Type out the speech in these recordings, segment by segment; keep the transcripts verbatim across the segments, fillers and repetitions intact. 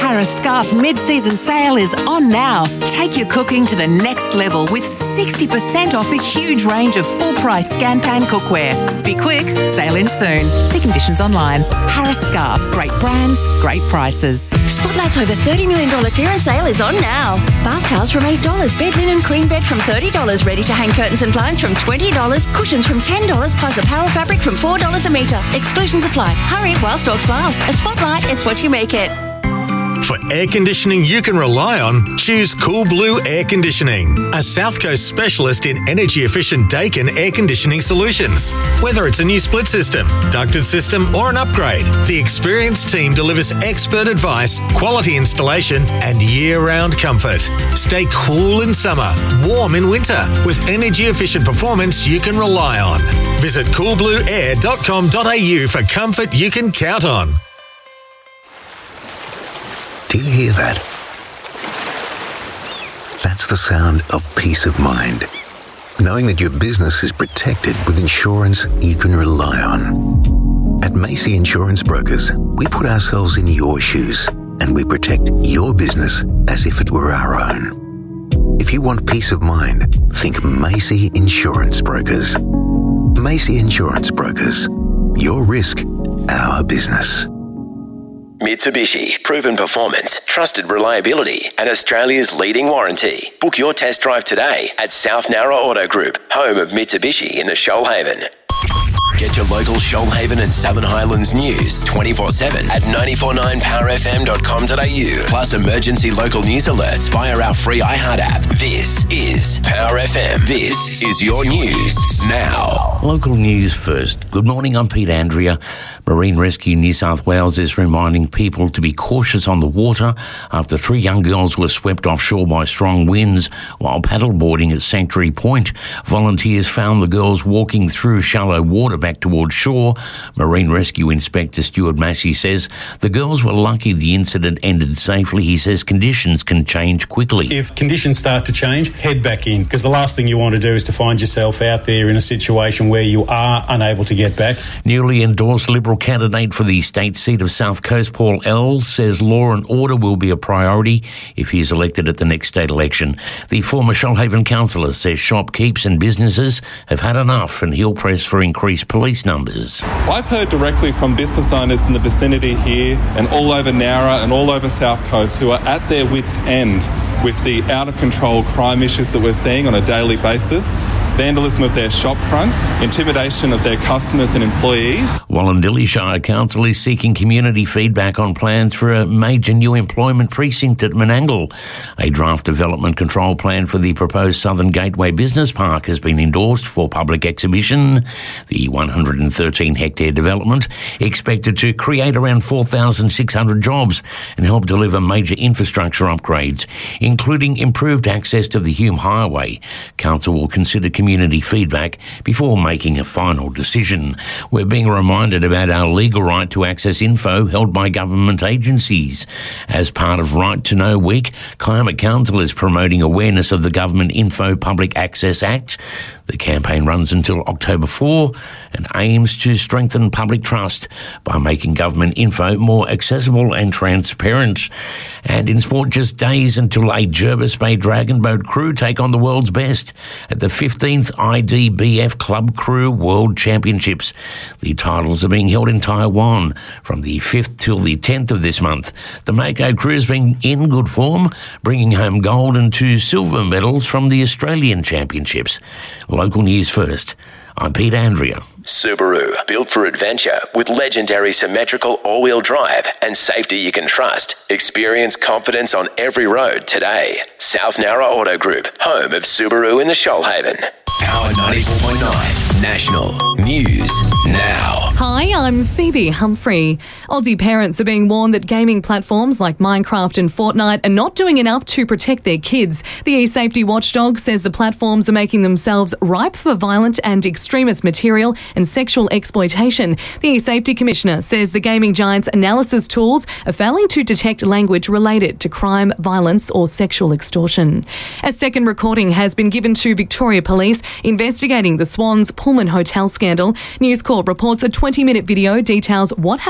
Harris Scarfe mid-season sale is on now. Take your cooking to the next level with sixty percent off a huge range of full-price Scanpan cookware. Be quick, sale in soon. See conditions online. Harris Scarfe, great brands, great prices. Spotlight's over thirty million dollars clearance sale is on now. Bath towels from eight dollars, bed linen cream bed from thirty dollars, ready-to-hang curtains and blinds from twenty dollars, cushions from ten dollars, plus a power fabric from four dollars a metre. Exclusions apply. Hurry while stocks last. At Spotlight, it's what you make it. For air conditioning you can rely on, choose Cool Blue Air Conditioning, a South Coast specialist in energy-efficient Daikin air conditioning solutions. Whether it's a new split system, ducted system, or an upgrade, the experienced team delivers expert advice, quality installation, and year-round comfort. Stay cool in summer, warm in winter, with energy-efficient performance you can rely on. Visit cool blue air dot com dot a u for comfort you can count on. Do you hear that? That's the sound of peace of mind. Knowing that your business is protected with insurance you can rely on. At Macy Insurance Brokers, we put ourselves in your shoes and we protect your business as if it were our own. If you want peace of mind, think Macy Insurance Brokers. Macy Insurance Brokers. Your risk, our business. Mitsubishi, proven performance, trusted reliability, and Australia's leading warranty. Book your test drive today at South Nowra Auto Group, home of Mitsubishi in the Shoalhaven. Get your local Shoalhaven and Southern Highlands news twenty-four seven at nine four nine power f m dot com dot a u, plus emergency local news alerts via our free iHeart app. This is Power F M. This is your news now. Local news first. Good morning, I'm Pete Andrea. Marine Rescue New South Wales is reminding people to be cautious on the water after three young girls were swept offshore by strong winds while paddleboarding at Sanctuary Point. Volunteers found the girls walking through shallow water back towards shore. Marine Rescue Inspector Stuart Massey says the girls were lucky the incident ended safely. He says conditions can change quickly. If conditions start to change, head back in, because the last thing you want to do is to find yourself out there in a situation where you are unable to get back. Newly endorsed Liberal candidate for the state seat of South Coast, Paul L, says law and order will be a priority if he is elected at the next state election. The former Shoalhaven councillor says shopkeepers and businesses have had enough and he'll press for increased police numbers. I've heard directly from business owners in the vicinity here and all over Nowra and all over South Coast who are at their wits' end with the out-of-control crime issues that we're seeing on a daily basis. Vandalism of their shop fronts, intimidation of their customers and employees. Wallandilly Shire Council is seeking community feedback on plans for a major new employment precinct at Menangle. A draft development control plan for the proposed Southern Gateway Business Park has been endorsed for public exhibition. The one hundred thirteen hectare development expected to create around four thousand six hundred jobs and help deliver major infrastructure upgrades, including improved access to the Hume Highway. Council will consider community feedback before making a final decision. We're being reminded about our legal right to access info held by government agencies. As part of Right to Know Week, Kiama Council is promoting awareness of the Government Info Public Access Act. The campaign runs until October fourth and aims to strengthen public trust by making government info more accessible and transparent. And in sport, just days until a Jervis Bay Dragon Boat crew take on the world's best at the fifteenth I D B F Club Crew World Championships. The titles are being held in Taiwan from the fifth till the tenth of this month. The Mako crew has been in good form, bringing home gold and two silver medals from the Australian Championships. Local news first. I'm Pete Andrea. Subaru, built for adventure with legendary symmetrical all-wheel drive and safety you can trust. Experience confidence on every road today. South Nowra Auto Group, home of Subaru in the Shoalhaven. Power ninety-four point nine National News Now. Hi, I'm Phoebe Humphrey. Aussie parents are being warned that gaming platforms like Minecraft and Fortnite are not doing enough to protect their kids. The e-safety watchdog says the platforms are making themselves ripe for violent and extremist material and sexual exploitation. The e-safety commissioner says the gaming giant's analysis tools are failing to detect language related to crime, violence or sexual extortion. A second recording has been given to Victoria Police investigating the Swans Pullman Hotel scandal. News Corp reports a twenty-minute video details what happened in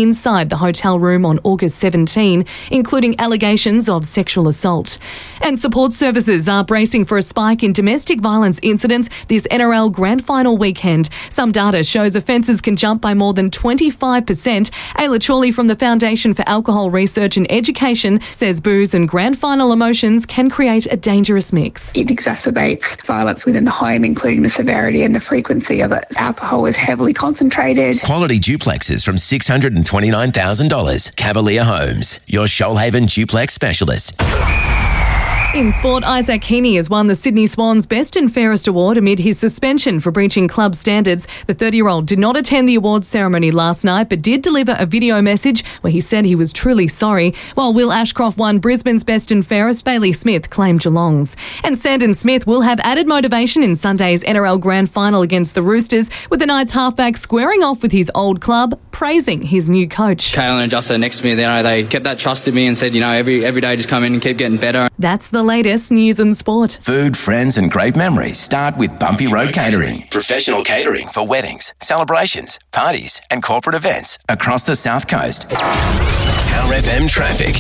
inside the hotel room on August seventeenth, including allegations of sexual assault. And support services are bracing for a spike in domestic violence incidents this N R L Grand Final weekend. Some data shows offences can jump by more than twenty-five percent. Ayla Chorley from the Foundation for Alcohol Research and Education says booze and grand final emotions can create a dangerous mix. It exacerbates violence within the home, including the severity and the frequency of it. Alcohol is heavily concentrated. Quality duplexes from six hundred twenty-nine thousand dollars. Cavalier Homes, your Shoalhaven duplex specialist. In sport, Isaac Heaney has won the Sydney Swans Best and Fairest award amid his suspension for breaching club standards. The thirty-year-old did not attend the awards ceremony last night, but did deliver a video message where he said he was truly sorry. While Will Ashcroft won Brisbane's Best and Fairest, Bailey Smith claimed Geelong's. And Sandon Smith will have added motivation in Sunday's N R L Grand Final against the Roosters, with the Knights halfback squaring off with his old club, praising his new coach. Kalen and Justo next to me, you know, they kept that trust in me and said, you know, every every day just come in and keep getting better. That's the latest news and sport. Food, friends and great memories start with Bumpy Road Catering. Professional catering for weddings, celebrations, parties and corporate events across the South Coast. Power F M traffic.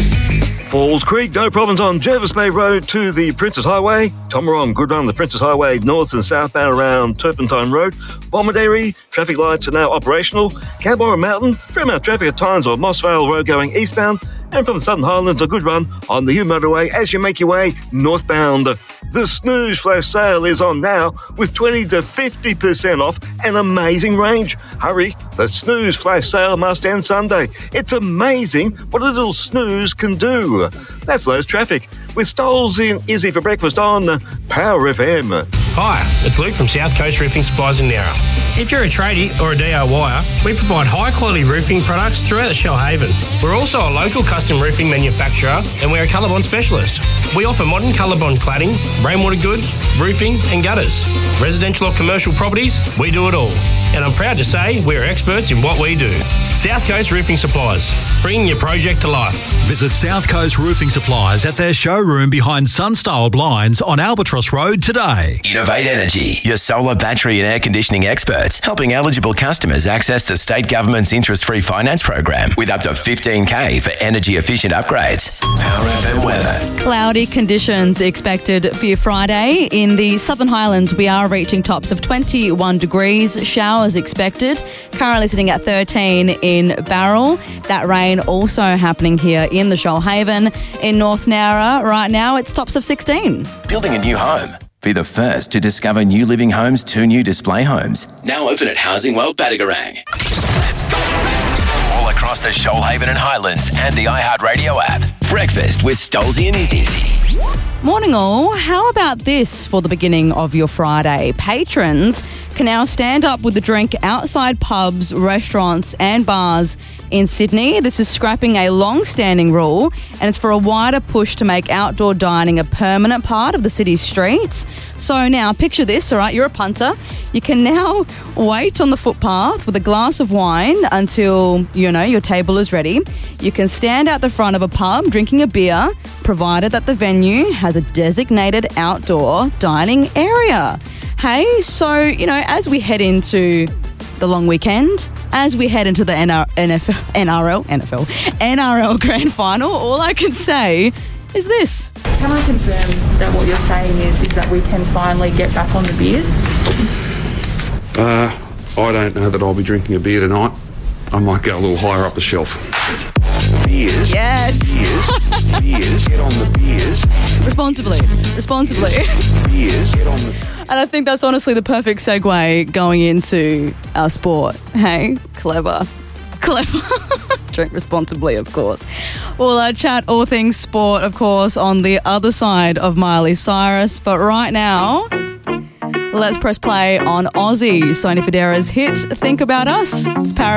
Falls Creek, no problems on Jervis Bay Road to the Princess Highway. Tomarong, good run on the Princess Highway north and southbound around Turpentine Road. Bomaderry, traffic lights are now operational. Canberra Mountain, fair amount of traffic at times on Mossvale Road going eastbound. And from the Southern Highlands, a good run on the Hume Motorway as you make your way northbound. The Snooze Flash Sale is on now with twenty to fifty percent off an amazing range. Hurry, the Snooze Flash Sale must end Sunday. It's amazing what a little snooze can do. That's Lowe's traffic with Stoles in Izzy for breakfast on Power F M. Hi, it's Luke from South Coast Roofing Supplies in Nowra. If you're a tradie or a D I Y er, we provide high-quality roofing products throughout the Shoalhaven. We're also a local custom roofing manufacturer and we're a ColourBond specialist. We offer modern ColourBond cladding, rainwater goods, roofing and gutters. Residential or commercial properties, we do it all. And I'm proud to say we're experts in what we do. South Coast Roofing Supplies, bringing your project to life. Visit South Coast Roofing Supplies at their showroom behind Sunstyle Blinds on Albatross Road today. Innovate Energy, your solar, battery and air conditioning experts, helping eligible customers access the state government's interest-free finance program with up to fifteen K for energy-efficient upgrades. Power F M weather. Cloudy conditions expected for your Friday. In the Southern Highlands, we are reaching tops of twenty-one degrees. Showers expected. Currently sitting at thirteen in Barrel. That rain also happening here in the Shoalhaven. In North Nowra, right now, it's tops of sixteen. Building a new home. Be the first to discover New Living Homes' two new display homes. Now open at Housing World Batagarang. All across the Shoalhaven and Highlands and the iHeartRadio app. Breakfast with Stolzy and Izzy. Morning all. How about this for the beginning of your Friday? Patrons can now stand up with a drink outside pubs, restaurants and bars in Sydney. This is scrapping a long-standing rule and it's for a wider push to make outdoor dining a permanent part of the city's streets. So now picture this, all right, you're a punter. You can now wait on the footpath with a glass of wine until, you know, your table is ready. You can stand out the front of a pub drinking a beer, provided that the venue has a designated outdoor dining area. Hey, so, you know, as we head into the long weekend, as we head into the N R- N F L, N R L, N F L, N R L Grand Final, all I can say is this. Can I confirm that what you're saying is, is that we can finally get back on the beers? Uh, I don't know that I'll be drinking a beer tonight. I might go a little higher up the shelf. Beers. Yes. Beers. Beers. Get on the beers. Responsibly. Responsibly. Beers. Get on the... And I think that's honestly the perfect segue going into our sport. Hey, clever. Clever. Drink responsibly, of course. We'll uh, chat all things sport, of course, on the other side of Miley Cyrus. But right now, let's press play on Aussie. Sony Fodera's hit, Think About Us. It's Paradise.